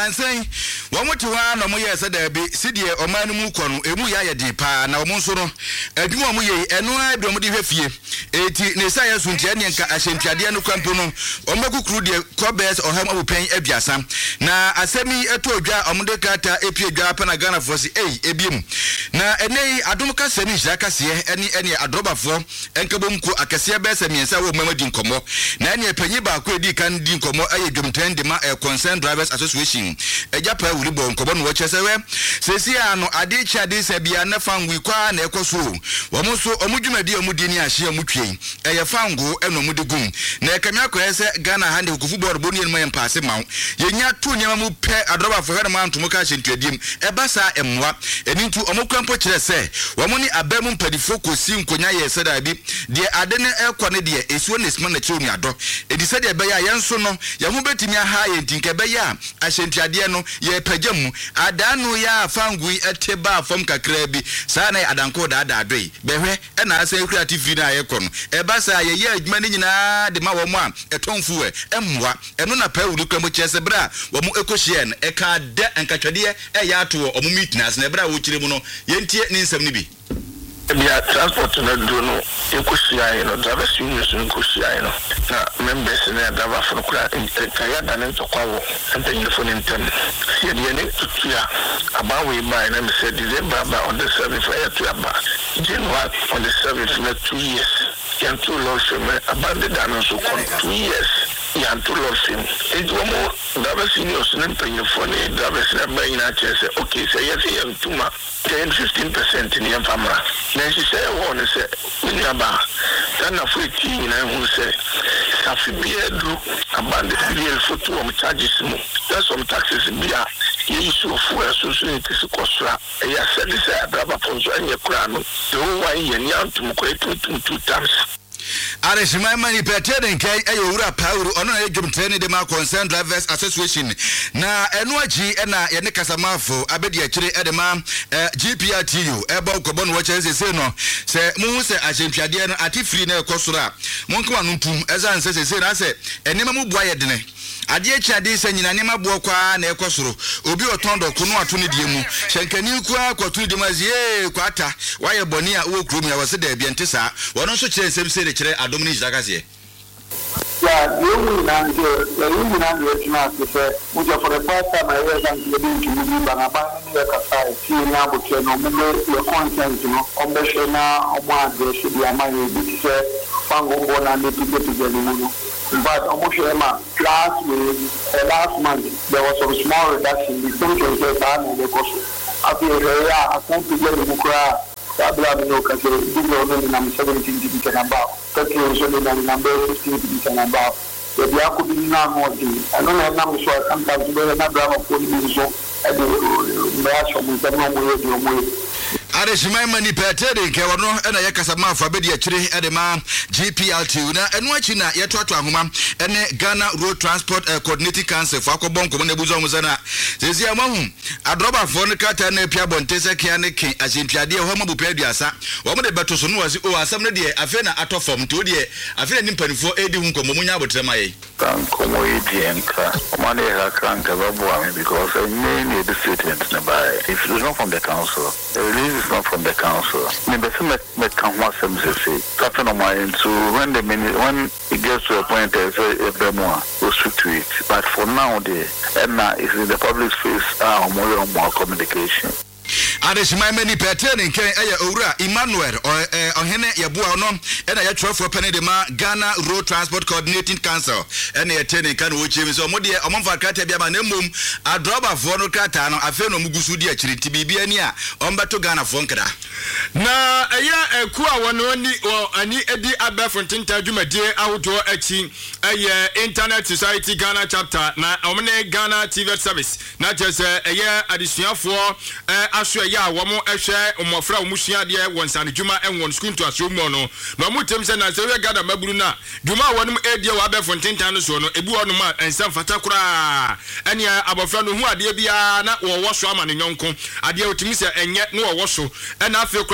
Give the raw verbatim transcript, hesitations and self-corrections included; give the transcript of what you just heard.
Ansay, one more to one, or more yes, there be Sidia or Manumukono, Emuya Dipa, now Monsono, a Duamuye, and no I don't believe eighty Nesaya Suntianka, Ashentiadiano Campono, or Moku Crudia, Cobes or Hamo Pain Ebiasa. Now, a semi a toja, Omudekata, Epia Panagana for the A, Ebium. Now, a nay, Adomka Semi Jacassia, any any Adoba for, and Kabumko, Acacia Bessami and Sawo Memadin Como, Nani Peniba, Quedi can Dincomo, a Jumten, the Concerned Drivers Association. A japa ulibo nkobon wachesewe sesi ano adicha de sebia na fangu kwa na ekoso womuso omudwumadi omudini ahye omutwe eye fangu eno mudigum na ekamia ko ese Ghana hande kufu board boni enma yempase mawo yenya to nyama mu pe adroba fo hede man tomo ka hyentuadim ebasa emwa enintu omukrampo kire se womuni abemu mpadifo kosi nkonya ye seda bi de ade ne ekọ ne de esuo nesma na chiru ado edise de be ya yenso no ye hu betimi aha ye ntinke be ya ahyentuade no ye pajamu adanu ya fangui eteba fam kakra bi sa na adanko da da adoi behwe e na asa creative na ye kono e basa ye ye adwuma ni nyina de ma wo mu a etonfu e emwa eno na pa wuru kwamo chese bra wo mu ekohie en e ka de enkatwade e ya to o mu meetings na bra wo kire mu no ye ntie ni nsam ni bi Bia transport na do no ekusia yi no drivers union so ekusia yi no na members na driver for kura kaya da ne tokwa wo ante ni phone intem sie de ne tutua aba we buy na me say December ba on the service for to aba January on the service na two years yan two loss me abandon da so kon two years yan two loss it wo drivers union so ne penye phone drivers na ba ina chese okay say yes yan tuma ten to fifteen percent in yan famra. Then she said, "I want to say, we need about then a free team and who say, Safi beer do abandoned beer for two of charges. That's some taxes in beer. You issue for associated to Costra. I said, this I have a phone and your crown. The whole way and young to make two times." Are shima mani petede nkai ayowura pawuru ono na ejumtene de ma Concerned Drivers Association na enuaji ena ye ne kasamafo abedi akire ede ma G P R T U eba ukobon wo chese se no se mu se ahentwade no atifiri na ekosora monko anuntum eza nse se se na se enema mu bua ye dene ade echiade se nyina nema buo kwa na ekosoro obi otondo ko no ato ne die mu hyenkani ku akwatu de mazie kwata waye boni a wo krom ya wose da bientesa wono so kire nsem se de kire adom ni jagazie ya you na nje you na nje tuna se muja for the first time I heard that you been to me bana bana ni ka sai ti na bo ke no mo your content no ombeshe na omo ade se di amaye bi se pango bona ni ti ti je ni no. But almost last week, uh, last month, there was some small reduction. The thing was just bad and because after a I can't get the Mukra, Sabra, no, because the number seventeen to be about, thirty years old and number fifteen to be about. The Biaku did not want to. I don't have numbers, so I sometimes do not drama for the so I do match with the normal way. Are shima mani petede nke wono ena ye kasama fa bedi akire edema G P R T U na enu achi na ye toato ahoma ene Ghana Road Transport uh, Coordinating Council fa akobon komo na buzo muza na sezi amahu adroba fo ne kata na pia bontese kia ne ken ahentwade ho mabu peduasa wo mo de beto so no wasi o asam ne de afi na atofom to de afi na nimpanifo edi hu komo munya abotrema ye kan komo edi enka o ne ha kan ka babu am because I need the statement na by if it's not from the council the release is not from the council. Maybe some make come what some say. Captain of mine to when the minute when it gets to a point there's a bit more restrict to it. But for now the Emma is in the public space uh more and more communication. Are shima mani petede nke eye owura Emmanuel ohene yeboa no ena ye twelve penny de ma Ghana Road Transport Coordinating Council ena ye tene kan wo chemi so modie omomfa krata bia ba na mom adroba fo no krata no afi no mugusu di akiriti bibia ni a ombeto Ghana fo nkra na eye eku a wono ni ani edi abefontinta adwumadie ahoto achi eye Internet Society Ghana chapter na omne Ghana T V service na jese eye adisuafo aso ya womo ehwe omofra omusua de wonsane djuma enwon school to aso mu no na omutem se na se we gada maburu na djuma wonom edie wa befontinta no so no ebu wonom a ensam fata kura ene abofra no hu ade bia na wo wo so ama ne nyonko ade otimi se enye no wo so ena afi